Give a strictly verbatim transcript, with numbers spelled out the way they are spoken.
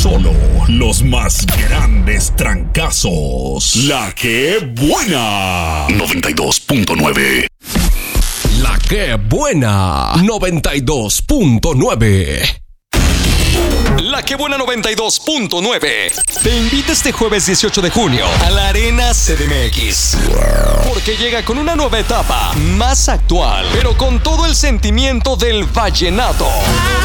Solo los más grandes trancazos. La que buena. noventa y dos punto nueve. La que buena. noventa y dos punto nueve. La que buena noventa y dos punto nueve te invita este jueves dieciocho de junio a la Arena C D M X, porque llega con una nueva etapa más actual, pero con todo el sentimiento del vallenato.